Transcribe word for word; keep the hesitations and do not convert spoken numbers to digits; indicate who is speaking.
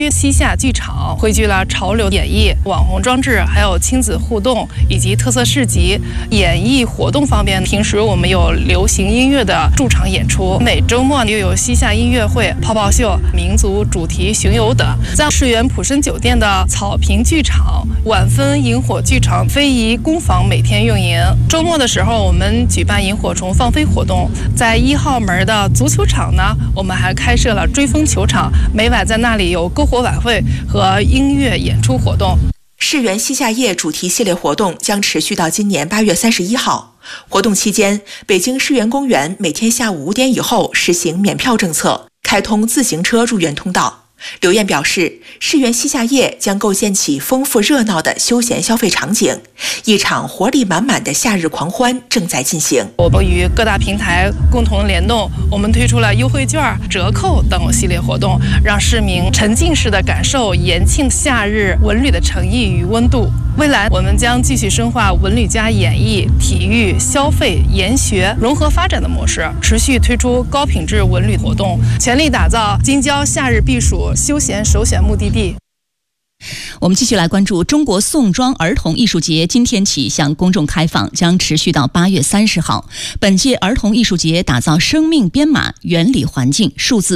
Speaker 1: 西夏剧场汇聚了潮流演绎、网红装置，还有亲子互动以及特色市集。演艺活动方面，平时我们有流行音乐的驻场演出，每周末又有西夏音乐会、泡泡秀、民族主题巡游等。在世园普生酒店的草坪剧场、晚风萤火剧场、非遗工坊每天运营。周末的时候，我们举办萤火虫放飞活动。在一号门的足球场呢，我们还开设了追风球场，每晚在那里有篝火晚会和音乐演出活动。
Speaker 2: 世园西夏夜主题系列活动将持续到今年八月三十一号。活动期间，北京世园公园每天下午五点以后实行免票政策，开通自行车入园通道。刘燕表示，世园西夏夜将构建起丰富热闹的休闲消费场景，一场活力满满的夏日狂欢正在进行。
Speaker 1: 我们与各大平台共同联动，我们推出了优惠券、折扣等系列活动，让市民沉浸式的感受延庆夏日文旅的诚意与温度。未来我们将继续深化文旅加演艺、体育、消费、研学融合发展的模式，持续推出高品质文旅活动，全力打造京郊夏日避暑休闲首选目的地。
Speaker 3: 我们继续来关注中国宋庄儿童艺术节，今天起向公众开放，将持续到八月三十号。本届儿童艺术节打造生命编码、原理环境、数字